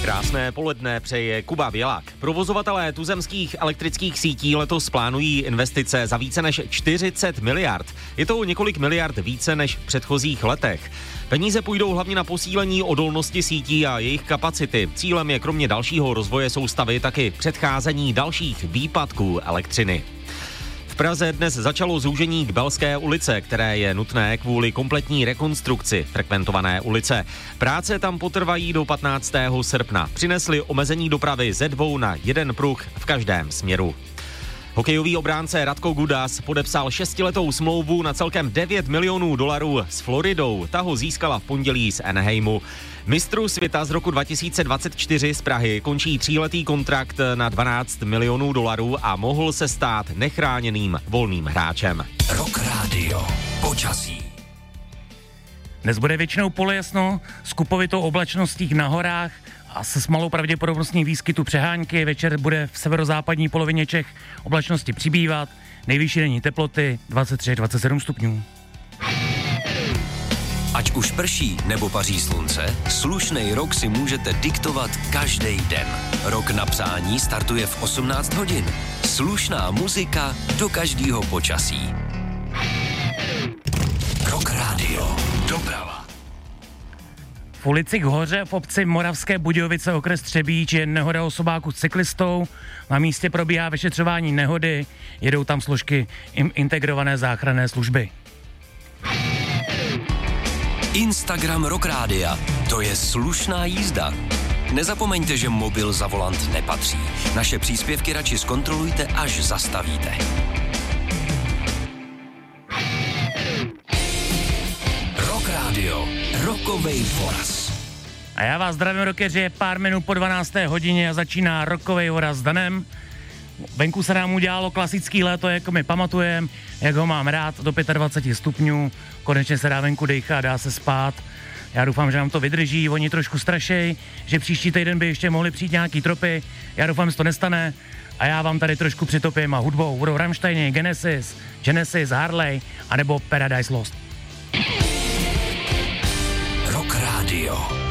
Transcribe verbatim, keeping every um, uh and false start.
Krásné poledne přeje Kuba Bělák. Provozovatelé tuzemských elektrických sítí letos plánují investice za více než čtyřicet miliard. Je to několik miliard více než v předchozích letech. Peníze půjdou hlavně na posílení odolnosti sítí a jejich kapacity. Cílem je kromě dalšího rozvoje soustavy taky předcházení dalších výpadků elektřiny. V Praze dnes začalo zúžení Kbelské ulice, které je nutné kvůli kompletní rekonstrukci frekventované ulice. Práce tam potrvají do patnáctého srpna. Přinesly omezení dopravy ze dvou na jeden pruh v každém směru. Hokejový obránce Radko Gudas podepsal šestiletou smlouvu na celkem devět milionů dolarů s Floridou. Ta ho získala v pondělí z Anaheimu. Mistru světa z roku dva tisíce dvacet čtyři z Prahy končí tříletý kontrakt na dvanáct milionů dolarů a mohl se stát nechráněným volným hráčem. Rock Radio. Počasí. Dnes bude většinou polojasno s kupovitou oblačností na horách a se s malou pravděpodobností výskytu přehánky. Večer bude v severozápadní polovině Čech oblačnosti přibývat. Nejvyšší denní teploty dvacet tři až dvacet sedm stupňů. Ať už prší nebo paří slunce, slušnej rok si můžete diktovat každý den. Rok na psání startuje v osmnáct hodin. Slušná muzika do každého počasí. Rock Radio. Doprava. V ulici k Hoře v obci Moravské Budějovice okres Třebíč je nehoda osobáku s cyklistou. Na místě probíhá vyšetřování nehody, jedou tam složky integrované záchranné služby. Instagram Rock Rádia. To je slušná jízda. Nezapomeňte, že mobil za volant nepatří. Naše příspěvky radši zkontrolujte, až zastavíte. Rock Radio. Rockovej voraz. A já vás zdravím, rockeři, je pár minut po dvanácté hodině a začíná Rockovej voraz s Danem. Venku se nám udělalo klasický léto, jako my pamatujeme, jak ho mám rád, do dvacet pět stupňů, konečně se dá venku dejchat, dá se spát. Já doufám, že nám to vydrží, oni trošku strašej, že příští týden by ještě mohli přijít nějaký tropy, já doufám, že to nestane a já vám tady trošku přitopím a hudbou budou Rammsteini, Genesis, Genesis, Harley, anebo Paradise Lost. Rock Radio.